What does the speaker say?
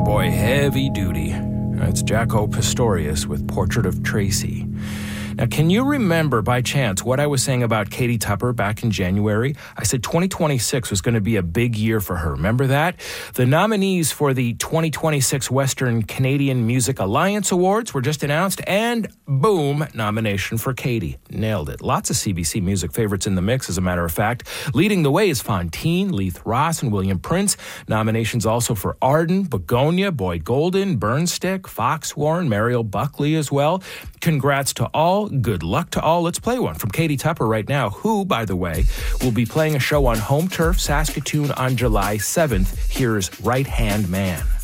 boy, heavy duty. That's Jaco Pastorius with Portrait of Tracy. Now, can you remember by chance what I was saying about Katie Tupper back in January? I said 2026 was going to be a big year for her. Remember that? The nominees for the 2026 Western Canadian Music Alliance Awards were just announced, and boom, nomination for Katie. Nailed it. Lots of CBC music favorites in the mix, as a matter of fact. Leading the way is Fontaine, Leith Ross, and William Prince. Nominations also for Arden, Begonia, Boyd Golden, Burnstick, Foxwarren, Mariel Buckley as well. Congrats to all. Good luck to all. Let's play one from Katie Tupper right now, who, by the way, will be playing a show on Home Turf, Saskatoon on July 7th. Here's Right Hand Man.